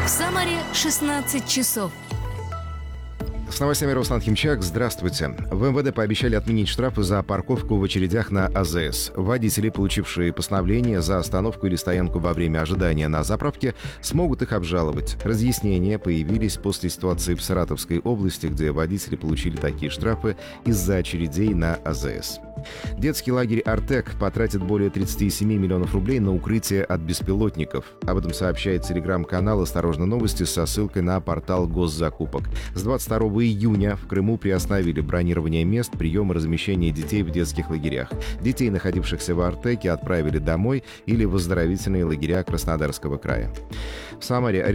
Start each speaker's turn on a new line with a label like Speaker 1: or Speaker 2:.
Speaker 1: Самаре 16 часов.
Speaker 2: С новостями Руслан Химчак. Здравствуйте. В МВД пообещали отменить штрафы за парковку в очередях на АЗС. Водители, получившие постановление за остановку или стоянку во время ожидания на заправке, смогут их обжаловать. Разъяснения появились после ситуации в Саратовской области, где водители получили такие штрафы из-за очередей на АЗС. Детский лагерь «Артек» потратит более 37 миллионов рублей на укрытие от беспилотников. Об этом сообщает телеграм-канал «Осторожно, новости» со ссылкой на портал госзакупок. С 22 июня в Крыму приостановили бронирование мест приема и размещения детей в детских лагерях. Детей, находившихся в «Артеке», отправили домой или в оздоровительные лагеря Краснодарского края. В Самаре